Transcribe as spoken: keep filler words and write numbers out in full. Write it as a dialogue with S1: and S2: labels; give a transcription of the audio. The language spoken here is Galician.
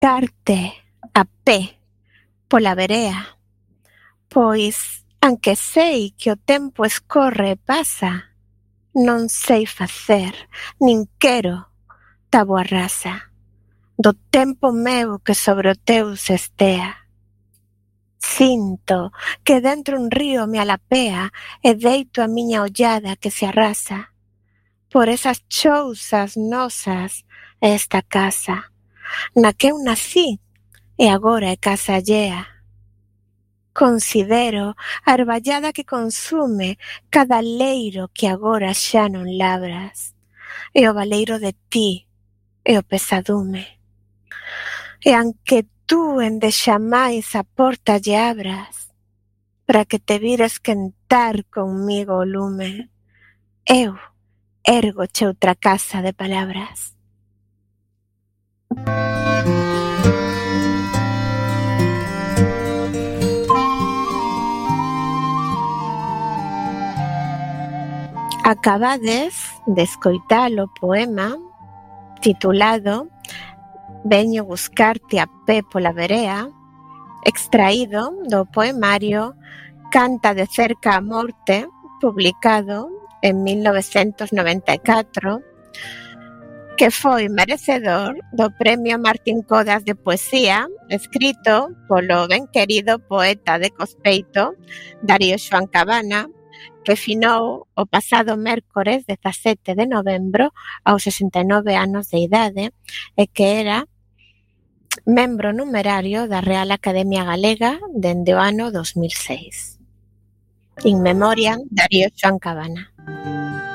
S1: escoitarte a pé pola verea, pois, anque sei que o tempo escorre e pasa, non sei facer, nin quero táboa rasa do tempo meu que sobre o teu se estea. Sinto que dentro un río me alapea e deito a miña ollada que se arrasa por esas chouzas nosas e esta casa, na que eu nací e agora é casa allea. Considero a arballada que consume cada leiro que agora xa non labras, e o baleiro de ti e o pesadume. E anque tú endexamais a porta lle abras, para que te vires quentar conmigo o lume, eu ergoche outra casa de palabras. Acabades de escoitar o poema titulado Veño buscarte a pé pola verea, extraído do poemario Canta de cerca a morte, publicado en mil novecentos noventa e catro, que foi merecedor do Premio Martín Codas de Poesía, escrito polo ben querido poeta de Cospeito, Darío Xoán Cabana, que finou o pasado mércores dezasete de novembro aos sesenta e nove anos de idade e que era membro numerario da Real Academia Galega dende o ano dos mil seis. In memoriam, Darío Xoán Cabana.